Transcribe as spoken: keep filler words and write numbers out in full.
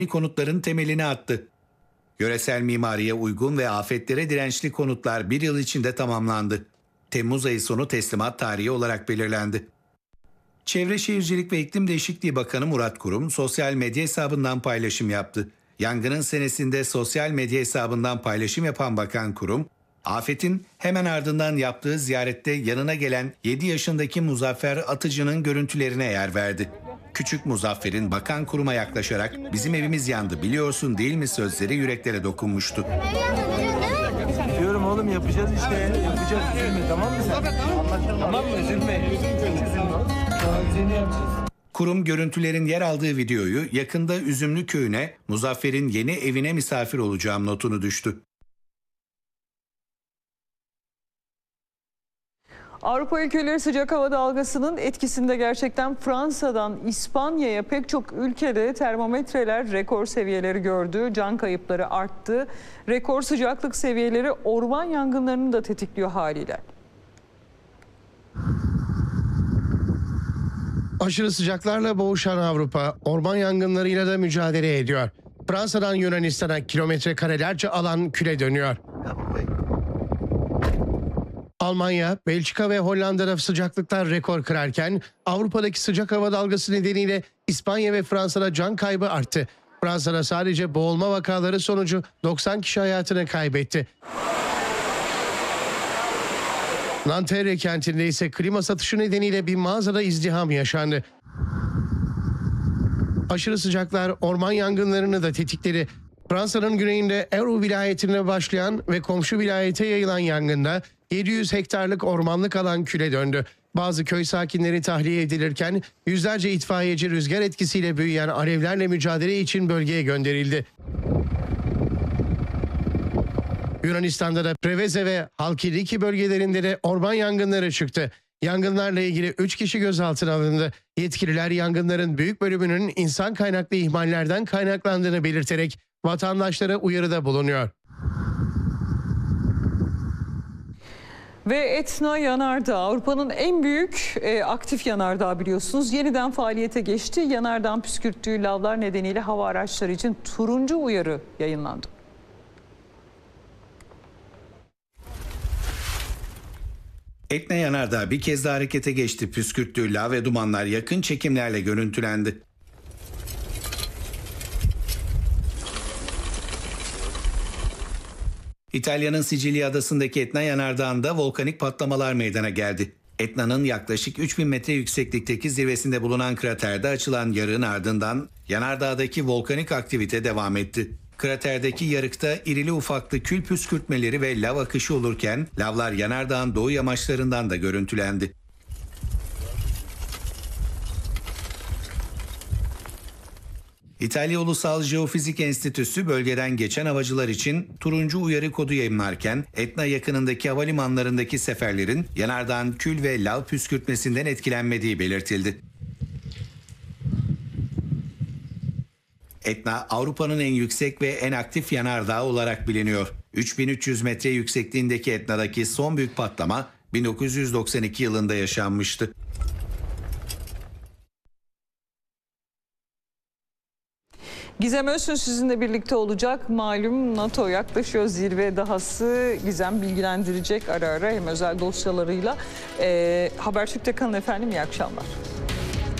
konutların temelini attı. Yöresel mimariye uygun ve afetlere dirençli konutlar bir yıl içinde tamamlandı. Temmuz ayı sonu teslimat tarihi olarak belirlendi. Çevre Şehircilik ve İklim Değişikliği Bakanı Murat Kurum sosyal medya hesabından paylaşım yaptı. Yangının senesinde sosyal medya hesabından paylaşım yapan Bakan Kurum, afetin hemen ardından yaptığı ziyarette yanına gelen yedi yaşındaki Muzaffer Atıcı'nın görüntülerine yer verdi. Küçük Muzaffer'in Bakan Kurum'a yaklaşarak "Bizim evimiz yandı biliyorsun değil mi?" sözleri yüreklere dokunmuştu. Diyorum oğlum, yapacağız işte. Yapacağız, üzülme, tamam mı sen? Tamam mı? Üzülme. Kurum görüntülerin yer aldığı videoyu yakında Üzümlü köyüne, Muzaffer'in yeni evine misafir olacağım notunu düştü. Avrupa ülkeleri sıcak hava dalgasının etkisinde gerçekten Fransa'dan İspanya'ya pek çok ülkede termometreler rekor seviyeleri gördü. Can kayıpları arttı. Rekor sıcaklık seviyeleri orman yangınlarını da tetikliyor haliyle. Aşırı sıcaklarla boğuşan Avrupa orman yangınlarıyla da mücadele ediyor. Fransa'dan Yunanistan'a kilometre karelerce alan küle dönüyor. Almanya, Belçika ve Hollanda'da sıcaklıklar rekor kırarken Avrupa'daki sıcak hava dalgası nedeniyle İspanya ve Fransa'da can kaybı arttı. Fransa'da sadece boğulma vakaları sonucu doksan kişi hayatını kaybetti. Nanterre kentinde ise klima satışı nedeniyle bir mağazada izdiham yaşandı. Aşırı sıcaklar orman yangınlarını da tetikledi. Fransa'nın güneyinde Euro vilayetinde başlayan ve komşu vilayete yayılan yangında yedi yüz hektarlık ormanlık alan küle döndü. Bazı köy sakinleri tahliye edilirken yüzlerce itfaiyeci rüzgar etkisiyle büyüyen alevlerle mücadele için bölgeye gönderildi. Yunanistan'da da Preveze ve Halkidiki bölgelerinde de orman yangınları çıktı. Yangınlarla ilgili üç kişi gözaltına alındı. Yetkililer yangınların büyük bölümünün insan kaynaklı ihmallerden kaynaklandığını belirterek vatandaşlara uyarıda bulunuyor. Ve Etna Yanardağ Avrupa'nın en büyük e, aktif yanardağı biliyorsunuz. Yeniden faaliyete geçti. Yanardağın püskürttüğü lavlar nedeniyle hava araçları için turuncu uyarı yayınlandı. Etna Yanardağ bir kez daha harekete geçti. Püskürttüğü lav ve dumanlar yakın çekimlerle görüntülendi. İtalya'nın Sicilya adasındaki Etna Yanardağı'nda volkanik patlamalar meydana geldi. Etna'nın yaklaşık üç bin metre yükseklikteki zirvesinde bulunan kraterde açılan yarığın ardından yanardağdaki volkanik aktivite devam etti. Kraterdeki yarıkta irili ufaklı kül püskürtmeleri ve lav akışı olurken lavlar yanardağın doğu yamaçlarından da görüntülendi. İtalya Ulusal Jeofizik Enstitüsü bölgeden geçen havacılar için turuncu uyarı kodu yayımlarken Etna yakınındaki havalimanlarındaki seferlerin yanardağın kül ve lav püskürtmesinden etkilenmediği belirtildi. Etna, Avrupa'nın en yüksek ve en aktif yanardağı olarak biliniyor. üç bin üç yüz metre yüksekliğindeki Etna'daki son büyük patlama bin dokuz yüz doksan iki yılında yaşanmıştı. Gizem Özsün sizinle birlikte olacak. Malum NATO yaklaşıyor, zirve dahası. Gizem bilgilendirecek ara ara hem özel dosyalarıyla. Ee, Habertürk'te kalın efendim, iyi akşamlar.